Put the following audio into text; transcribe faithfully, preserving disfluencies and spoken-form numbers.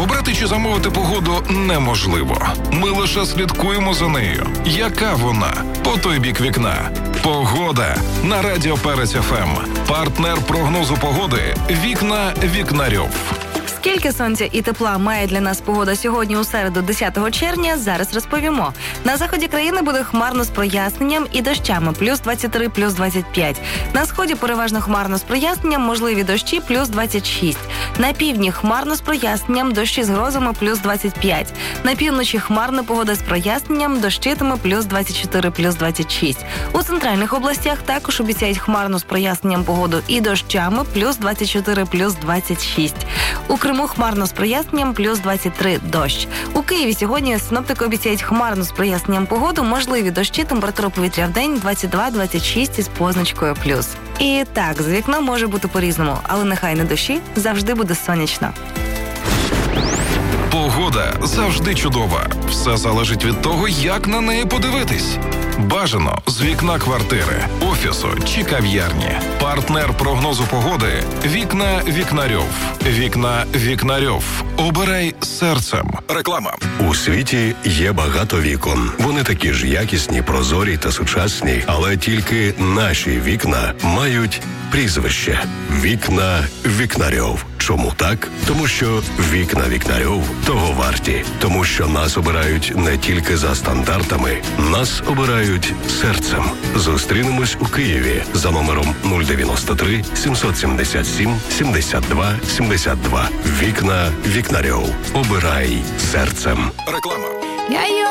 Обрати чи замовити погоду неможливо. Ми лише слідкуємо за нею. Яка вона? По той бік вікна. Погода на Радіо Перець еф ем. Партнер прогнозу погоди «Вікна Вікнарьов». Скільки сонця і тепла має для нас погода сьогодні у середу, десятого червня, зараз розповімо. На заході країни буде хмарно з проясненням і дощами, плюс двадцять три, плюс двадцять п'ять. На сході переважно хмарно з проясненням, можливі дощі, плюс двадцять шість. На півдні хмарно з проясненням, дощі з грозами, плюс двадцять п'ять. На півночі хмарна погода з проясненням, дощитиме, плюс двадцять чотири, плюс двадцять шість. У центральних областях також обіцяють хмарно з проясненням погоду і дощами, плюс двадцять чотири, плюс двадцять шість. У Криму хмарно з проясненням, плюс двадцять три, дощ. У Києві сьогодні синоптики обіцяють хмарно з проясненням погоду, можливі дощі, температура повітря в день двадцять два - двадцять шість із позначкою плюс. І так, з вікна може бути по-різному, але нехай не дощі, завжди буде сонячно. Погода завжди чудова. Все залежить від того, як на неї подивитись. Бажано з вікна квартири, офісу чи кав'ярні. Партнер прогнозу погоди «Вікна Вікнарьов». «Вікна Вікнарьов». Обирай серцем. Реклама. У світі є багато вікон. Вони такі ж якісні, прозорі та сучасні. Але тільки наші вікна мають прізвище «Вікна Вікнарьов». Чому так? Тому що «Вікна Вікнарьов» того варті. Тому що нас обирають не тільки за стандартами, нас обирають серцем. Зустрінемось у Києві за номером нуль дев'яносто три сімсот сімдесят сім сімдесят два сімдесят два. «Вікна Вікнарьов». Обирай серцем. Реклама. Я